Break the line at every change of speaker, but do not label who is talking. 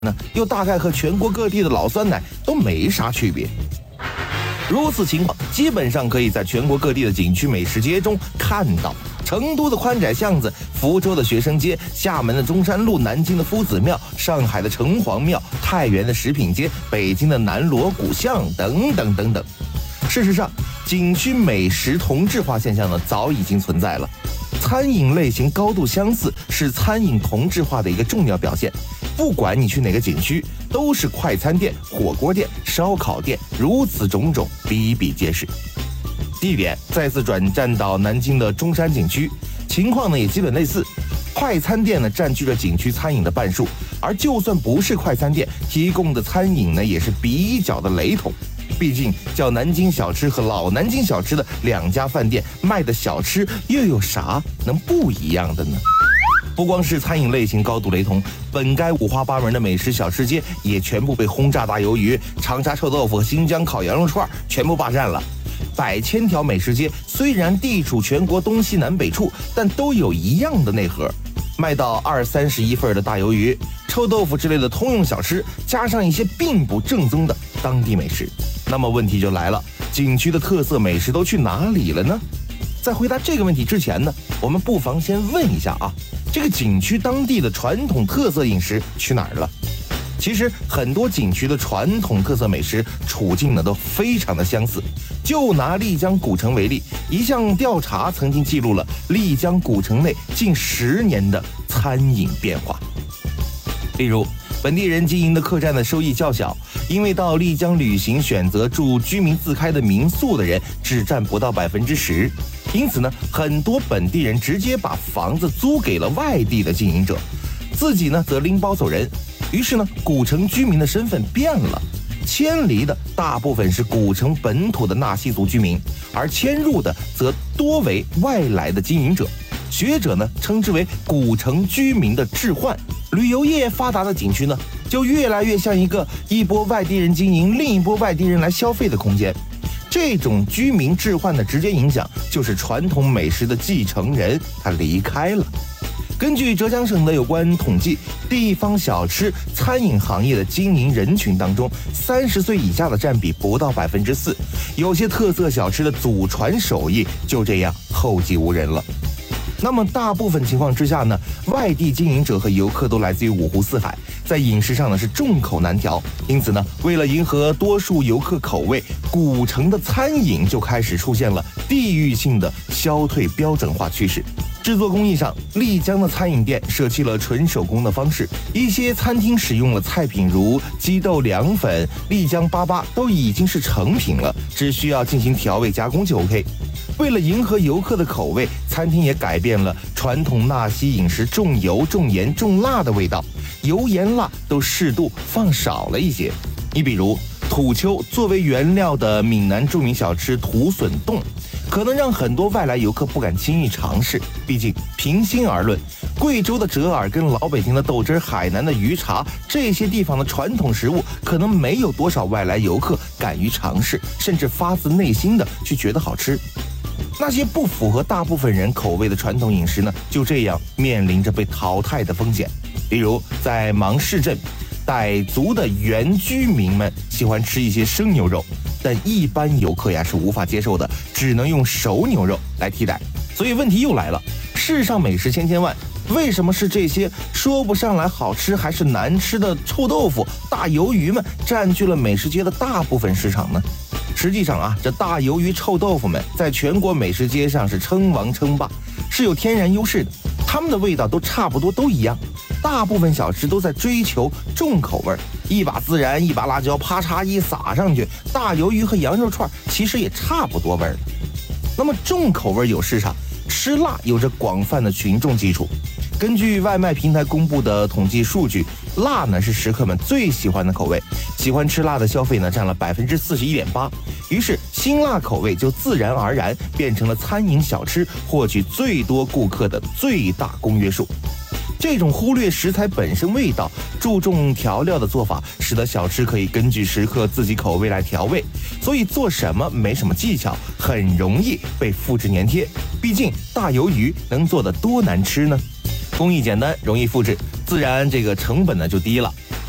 呢，又大概和全国各地的老酸奶都没啥区别。如此情况，基本上可以在全国各地的景区美食街中看到。成都的宽窄巷子、福州的学生街、厦门的中山路、南京的夫子庙、上海的城隍庙、太原的食品街、北京的南锣鼓巷等等等等。事实上，景区美食同质化现象呢，早已经存在了。餐饮类型高度相似是餐饮同质化的一个重要表现。不管你去哪个景区，都是快餐店、火锅店、烧烤店，如此种种，比比皆是。地点再次转战到南京的中山景区，情况呢也基本类似。快餐店呢占据了景区餐饮的半数，而就算不是快餐店，提供的餐饮呢也是比较的雷同。毕竟叫南京小吃和老南京小吃的两家饭店卖的小吃又有啥能不一样的呢？不光是餐饮类型高度雷同，本该五花八门的美食小吃街也全部被轰炸大鱿鱼、长沙臭豆腐和新疆烤羊肉串全部霸占了。百千条美食街虽然地处全国东西南北处，但都有一样的内核，卖到20-30一份的大鱿鱼、臭豆腐之类的通用小吃，加上一些并不正宗的当地美食。那么问题就来了，景区的特色美食都去哪里了呢？在回答这个问题之前呢，我们不妨先问一下啊，这个景区当地的传统特色饮食去哪儿了？其实很多景区的传统特色美食处境呢都非常的相似。就拿丽江古城为例，一项调查曾经记录了丽江古城内近10年的餐饮变化。例如，本地人经营的客栈的收益较小，因为到丽江旅行选择住居民自开的民宿的人只占不到10%，因此呢，很多本地人直接把房子租给了外地的经营者，自己呢则拎包走人。于是呢，古城居民的身份变了，迁离的大部分是古城本土的纳西族居民，而迁入的则多为外来的经营者。学者呢称之为古城居民的置换。旅游业发达的景区呢，就越来越像一波外地人经营，另一波外地人来消费的空间。这种居民置换的直接影响就是传统美食的继承人他离开了。根据浙江省的有关统计，地方小吃餐饮行业的经营人群当中，30岁以下的占比不到4%，有些特色小吃的祖传手艺就这样后继无人了。那么大部分情况之下呢，外地经营者和游客都来自于五湖四海，在饮食上呢是众口难调。因此呢，为了迎合多数游客口味，古城的餐饮就开始出现了地域性的消退标准化趋势。制作工艺上，丽江的餐饮店舍弃了纯手工的方式，一些餐厅使用了菜品如鸡豆凉粉、丽江粑都已经是成品了，只需要进行调味加工就 OK。为了迎合游客的口味，餐厅也改变了传统纳西饮食重油、重盐、重辣的味道，油盐辣都适度放少了一些。你比如土丘作为原料的闽南著名小吃土笋冻，可能让很多外来游客不敢轻易尝试。毕竟平心而论，贵州的折耳跟老北京的豆汁、海南的鱼茶，这些地方的传统食物，可能没有多少外来游客敢于尝试，甚至发自内心的去觉得好吃。那些不符合大部分人口味的传统饮食呢，就这样面临着被淘汰的风险。例如在芒市镇，傣族的原居民们喜欢吃一些生牛肉，但一般游客呀是无法接受的，只能用熟牛肉来替代。所以问题又来了，世上美食千千万，为什么是这些说不上来好吃还是难吃的臭豆腐、大鱿鱼们占据了美食街的大部分市场呢？实际上啊，这大鱿鱼、臭豆腐们在全国美食街上是称王称霸，是有天然优势的。它们的味道都差不多，都一样。大部分小吃都在追求重口味，一把孜然，一把辣椒，啪嚓一撒上去，大鱿鱼和羊肉串其实也差不多味儿了。那么重口味有市场，吃辣有着广泛的群众基础。根据外卖平台公布的统计数据，辣呢是食客们最喜欢的口味，喜欢吃辣的消费呢占了41.8%。于是辛辣口味就自然而然变成了餐饮小吃获取最多顾客的最大公约数。这种忽略食材本身味道，注重调料的做法，使得小吃可以根据食客自己口味来调味，所以做什么没什么技巧，很容易被复制粘贴。毕竟大鱿鱼能做得多难吃呢？工艺简单，容易复制，自然这个成本呢就低了。